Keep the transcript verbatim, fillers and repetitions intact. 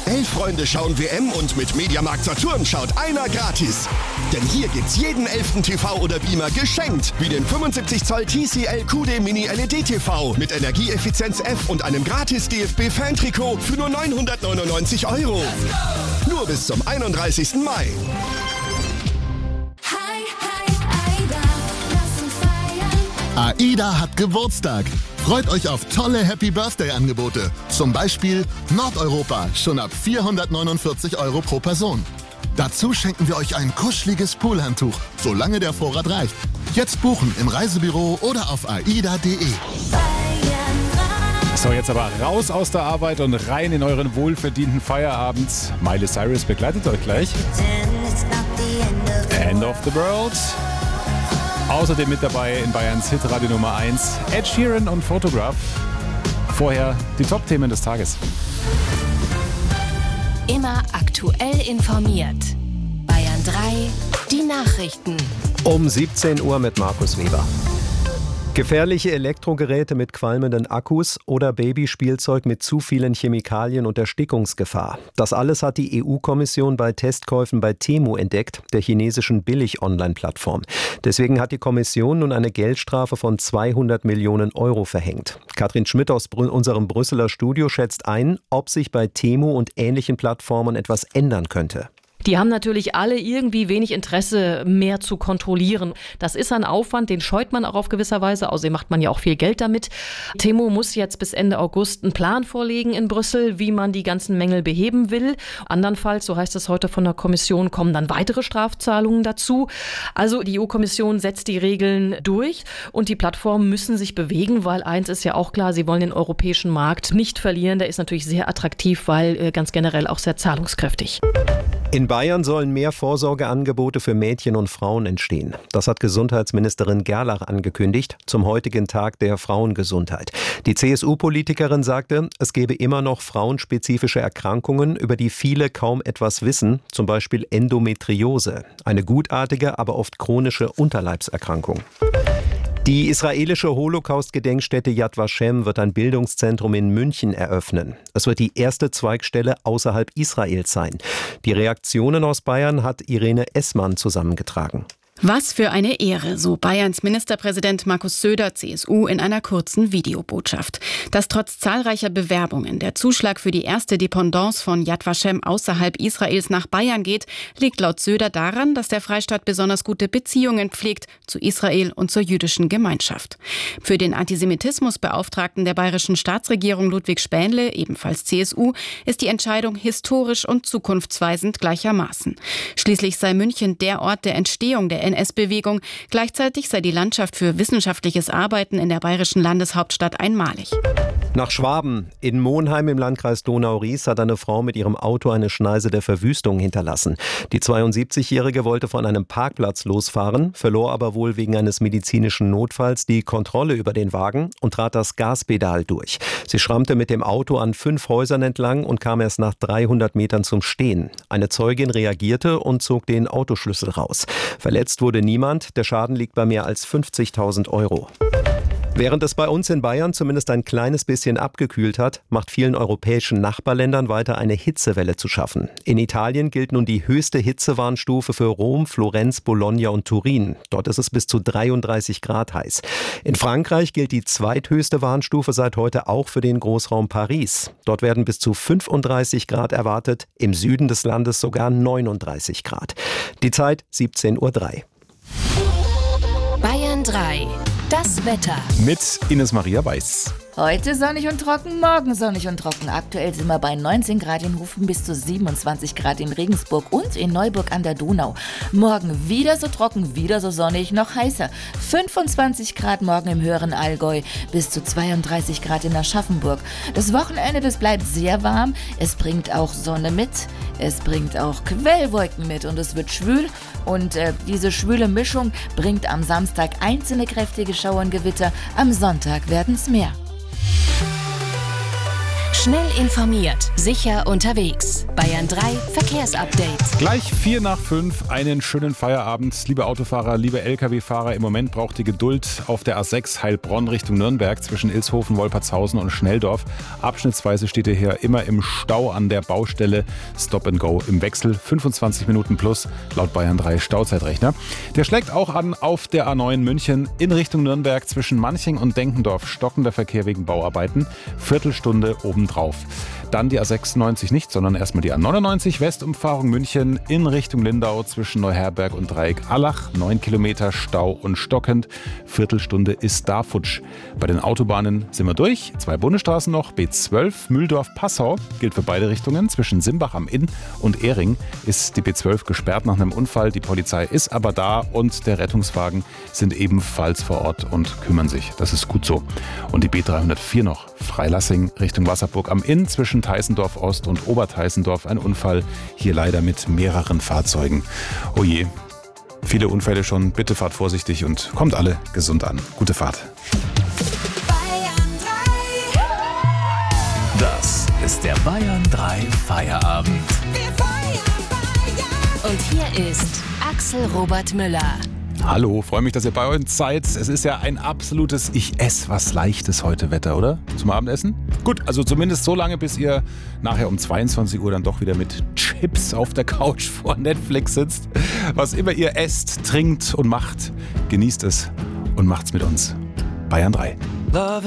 Elf Freunde schauen W M und mit Mediamarkt Saturn schaut einer gratis. Denn hier gibt's jeden elften T V oder Beamer geschenkt. Wie den fünfundsiebzig Zoll T C L Q D Mini L E D T V mit Energieeffizienz F und einem gratis D F B-Fan-Trikot für nur neunhundertneunundneunzig Euro. Nur bis zum einunddreißigsten Mai. AIDA hat Geburtstag. Freut euch auf tolle Happy-Birthday-Angebote. Zum Beispiel Nordeuropa, schon ab vierhundertneunundvierzig Euro pro Person. Dazu schenken wir euch ein kuscheliges Poolhandtuch, solange der Vorrat reicht. Jetzt buchen im Reisebüro oder auf aida punkt de. So, jetzt aber raus aus der Arbeit und rein in euren wohlverdienten Feierabend. Miley Cyrus begleitet euch gleich. End of the World. Außerdem mit dabei in Bayerns Hitradio Nummer eins Ed Sheeran und Photograph. Vorher die Top-Themen des Tages. Immer aktuell informiert. Bayern drei, die Nachrichten. Um siebzehn Uhr mit Markus Weber. Gefährliche Elektrogeräte mit qualmenden Akkus oder Babyspielzeug mit zu vielen Chemikalien und Erstickungsgefahr. Das alles hat die E U-Kommission bei Testkäufen bei Temu entdeckt, der chinesischen Billig-Online-Plattform. Deswegen hat die Kommission nun eine Geldstrafe von zweihundert Millionen Euro verhängt. Katrin Schmidt aus Brü- unserem Brüsseler Studio schätzt ein, ob sich bei Temu und ähnlichen Plattformen etwas ändern könnte. Die haben natürlich alle irgendwie wenig Interesse, mehr zu kontrollieren. Das ist ein Aufwand, den scheut man auch auf gewisser Weise. Außerdem macht man ja auch viel Geld damit. Temu muss jetzt bis Ende August einen Plan vorlegen in Brüssel, wie man die ganzen Mängel beheben will. Andernfalls, so heißt es heute von der Kommission, kommen dann weitere Strafzahlungen dazu. Also die E U-Kommission setzt die Regeln durch und die Plattformen müssen sich bewegen, weil eins ist ja auch klar, sie wollen den europäischen Markt nicht verlieren. Der ist natürlich sehr attraktiv, weil äh, ganz generell auch sehr zahlungskräftig. In Bayern sollen mehr Vorsorgeangebote für Mädchen und Frauen entstehen. Das hat Gesundheitsministerin Gerlach angekündigt zum heutigen Tag der Frauengesundheit. Die C S U-Politikerin sagte, es gebe immer noch frauenspezifische Erkrankungen, über die viele kaum etwas wissen, zum Beispiel Endometriose, eine gutartige, aber oft chronische Unterleibserkrankung. Die israelische Holocaust-Gedenkstätte Yad Vashem wird ein Bildungszentrum in München eröffnen. Es wird die erste Zweigstelle außerhalb Israels sein. Die Reaktionen aus Bayern hat Irene Essmann zusammengetragen. Was für eine Ehre, so Bayerns Ministerpräsident Markus Söder, C S U, in einer kurzen Videobotschaft. Dass trotz zahlreicher Bewerbungen der Zuschlag für die erste Dependance von Yad Vashem außerhalb Israels nach Bayern geht, liegt laut Söder daran, dass der Freistaat besonders gute Beziehungen pflegt zu Israel und zur jüdischen Gemeinschaft. Für den Antisemitismusbeauftragten der bayerischen Staatsregierung Ludwig Spähnle, ebenfalls C S U, ist die Entscheidung historisch und zukunftsweisend gleichermaßen. Schließlich sei München der Ort der Entstehung der N S-Bewegung. Gleichzeitig sei die Landschaft für wissenschaftliches Arbeiten in der bayerischen Landeshauptstadt einmalig. Nach Schwaben. In Monheim im Landkreis Donau-Ries hat eine Frau mit ihrem Auto eine Schneise der Verwüstung hinterlassen. Die zweiundsiebzigjährige wollte von einem Parkplatz losfahren, verlor aber wohl wegen eines medizinischen Notfalls die Kontrolle über den Wagen und trat das Gaspedal durch. Sie schrammte mit dem Auto an fünf Häusern entlang und kam erst nach dreihundert Metern zum Stehen. Eine Zeugin reagierte und zog den Autoschlüssel raus. Verletzt wurde niemand, der Schaden liegt bei mehr als fünfzigtausend Euro. Während es bei uns in Bayern zumindest ein kleines bisschen abgekühlt hat, macht vielen europäischen Nachbarländern weiter eine Hitzewelle zu schaffen. In Italien gilt nun die höchste Hitzewarnstufe für Rom, Florenz, Bologna und Turin. Dort ist es bis zu dreiunddreißig Grad heiß. In Frankreich gilt die zweithöchste Warnstufe seit heute auch für den Großraum Paris. Dort werden bis zu fünfunddreißig Grad erwartet, im Süden des Landes sogar neununddreißig Grad. Die Zeit siebzehn Uhr drei. Bayern drei. Das Wetter. Mit Ines Maria Weiß. Heute sonnig und trocken, morgen sonnig und trocken. Aktuell sind wir bei neunzehn Grad in Hufen bis zu siebenundzwanzig Grad in Regensburg und in Neuburg an der Donau. Morgen wieder so trocken, wieder so sonnig, noch heißer. fünfundzwanzig Grad morgen im höheren Allgäu bis zu zweiunddreißig Grad in Aschaffenburg. Das Wochenende, das bleibt sehr warm. Es bringt auch Sonne mit, es bringt auch Quellwolken mit und es wird schwül. Und äh, diese schwüle Mischung bringt am Samstag einzelne kräftige Schauer und Gewitter. Am Sonntag werden es mehr. Schnell informiert, sicher unterwegs. Bayern drei Verkehrsupdate. Gleich vier nach fünf, einen schönen Feierabend. Liebe Autofahrer, liebe L K W-Fahrer, im Moment braucht ihr Geduld auf der A sechs Heilbronn Richtung Nürnberg zwischen Ilshofen, Wolpertshausen und Schnelldorf. Abschnittsweise steht ihr hier immer im Stau an der Baustelle. Stop and Go im Wechsel, fünfundzwanzig Minuten plus, laut Bayern drei Stauzeitrechner. Der schlägt auch an auf der A neun München in Richtung Nürnberg zwischen Manching und Denkendorf. Stockender Verkehr wegen Bauarbeiten, Viertelstunde obendrauf. Dann die A sechsundneunzig nicht, sondern erstmal die A neunundneunzig Westumfahrung München in Richtung Lindau zwischen Neuherberg und Dreieck-Allach. Neun Kilometer Stau und stockend. Viertelstunde ist da futsch. Bei den Autobahnen sind wir durch. Zwei Bundesstraßen noch. B zwölf Mühldorf-Passau gilt für beide Richtungen. Zwischen Simbach am Inn und Ehring ist die B zwölf gesperrt nach einem Unfall. Die Polizei ist aber da und der Rettungswagen sind ebenfalls vor Ort und kümmern sich. Das ist gut so. Und die B dreihundertvier noch. Freilassing Richtung Wasserburg am Inn zwischen Teissendorf Ost und Oberteissendorf. Ein Unfall, hier leider mit mehreren Fahrzeugen. Oh je, viele Unfälle schon. Bitte fahrt vorsichtig und kommt alle gesund an. Gute Fahrt. Das ist der Bayern drei Feierabend. Und hier ist Axel Robert Müller. Hallo, freue mich, dass ihr bei uns seid. Es ist ja ein absolutes Ich esse was Leichtes heute Wetter, oder? Zum Abendessen? Gut, also zumindest so lange, bis ihr nachher um zweiundzwanzig Uhr dann doch wieder mit Chips auf der Couch vor Netflix sitzt. Was immer ihr esst, trinkt und macht, genießt es und macht's mit uns. Bayern drei.